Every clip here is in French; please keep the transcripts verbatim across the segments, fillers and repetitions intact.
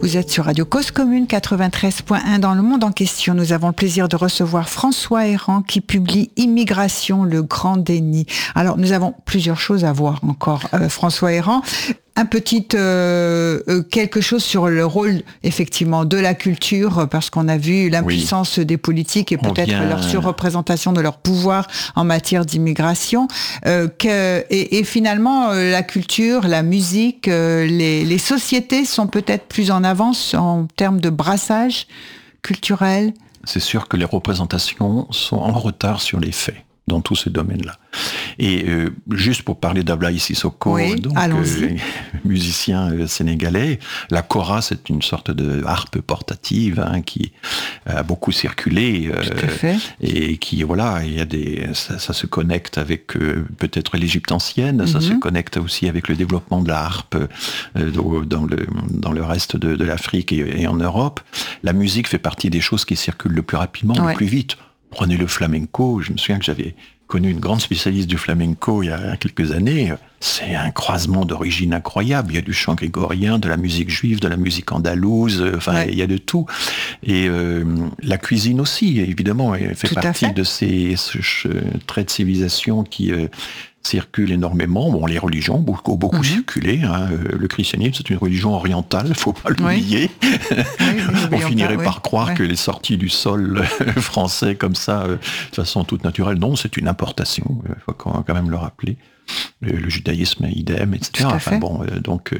Vous êtes sur Radio Cause Commune quatre-vingt-treize point un dans le monde en question. Nous avons le plaisir de recevoir François Héran qui publie Immigration, le grand déni. Alors, nous avons plusieurs choses à voir encore, euh, François Héran. Un petit euh, euh, quelque chose sur le rôle effectivement de la culture, parce qu'on a vu l'impuissance oui. des politiques et peut-être vient... leur surreprésentation de leur pouvoir en matière d'immigration. Euh, que, et, et finalement, euh, la culture, la musique, euh, les, les sociétés sont peut-être plus en avance en termes de brassage culturel. C'est sûr que les représentations sont en retard sur les faits dans tous ces domaines-là. Et euh, juste pour parler d'Ablaye Sissoko, oui, donc euh, musicien euh, sénégalais, la kora, c'est une sorte de harpe portative hein, qui a beaucoup circulé euh, et qui voilà, il y a des, ça, ça se connecte avec euh, peut-être l'Égypte ancienne, mm-hmm. ça se connecte aussi avec le développement de la harpe euh, dans le dans le reste de, de l'Afrique et, et en Europe. La musique fait partie des choses qui circulent le plus rapidement, ouais. le plus vite. Prenez le flamenco, je me souviens que j'avais connu une grande spécialiste du flamenco il y a quelques années. C'est un croisement d'origine incroyable. Il y a du chant grégorien, de la musique juive, de la musique andalouse, enfin, ouais. il y a de tout. Et euh, la cuisine aussi, évidemment, elle fait tout partie fait. de ces ce, ce, traits de civilisation qui euh, circulent énormément. Bon, les religions, beaucoup, beaucoup mm-hmm. circulé. Hein. Le christianisme, c'est une religion orientale, il ne faut pas l'oublier. Oui. oui, On finirait pas, par oui. croire ouais. que les sorties du sol français comme ça, euh, de façon toute naturelle, non, c'est une importation, il faut quand même le rappeler. Le, le judaïsme, idem, et cetera. Enfin bon, euh, donc,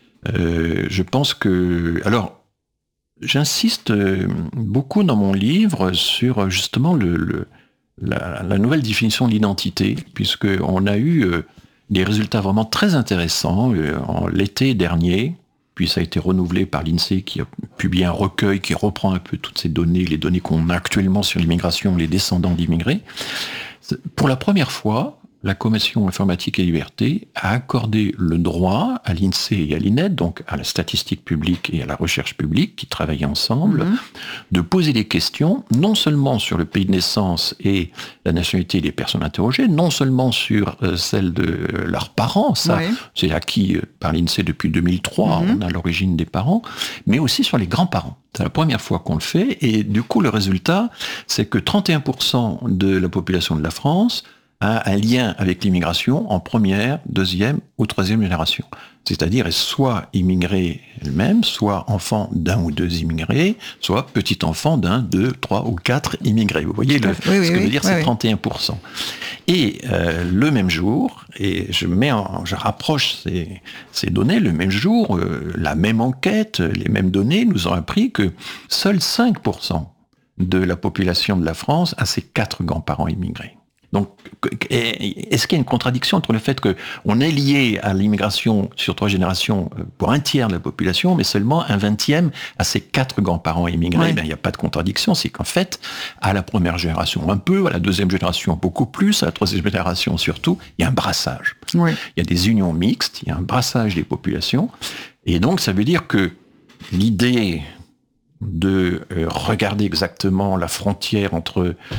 euh, je pense que... Alors, j'insiste beaucoup dans mon livre sur, justement, le, le, la, la nouvelle définition de l'identité, puisqu'on a eu euh, des résultats vraiment très intéressants euh, en l'été dernier, puis ça a été renouvelé par l'INSEE qui a publié un recueil qui reprend un peu toutes ces données, les données qu'on a actuellement sur l'immigration, les descendants d'immigrés. Pour la première fois, la Commission informatique et liberté a accordé le droit à l'INSEE et à l'INED, donc à la statistique publique et à la recherche publique, qui travaillent ensemble, mmh. de poser des questions, non seulement sur le pays de naissance et la nationalité des personnes interrogées, non seulement sur euh, celle de leurs parents, ça oui. c'est acquis par l'INSEE depuis deux mille trois, mmh. on a l'origine des parents, mais aussi sur les grands-parents. C'est la première fois qu'on le fait, et du coup le résultat, c'est que trente et un pour cent de la population de la France a un lien avec l'immigration en première, deuxième ou troisième génération. C'est-à-dire est soit immigrée elle-même, soit enfant d'un ou deux immigrés, soit petit-enfant d'un, deux, trois ou quatre immigrés. Vous voyez, le, oui, ce oui, que oui, veut dire, oui, c'est oui. trente et un pour cent. Et euh, le même jour, et je, mets en, je rapproche ces, ces données, le même jour, euh, la même enquête, les mêmes données nous ont appris que seuls cinq pour cent de la population de la France a ses quatre grands-parents immigrés. Donc, est-ce qu'il y a une contradiction entre le fait qu'on est lié à l'immigration sur trois générations pour un tiers de la population, mais seulement un vingtième à ses quatre grands-parents immigrés? Ouais. Ben, il n'y a pas de contradiction, c'est qu'en fait, à la première génération un peu, à la deuxième génération beaucoup plus, à la troisième génération surtout, il y a un brassage. Ouais. Il y a des unions mixtes, il y a un brassage des populations, et donc ça veut dire que l'idée de regarder exactement la frontière entre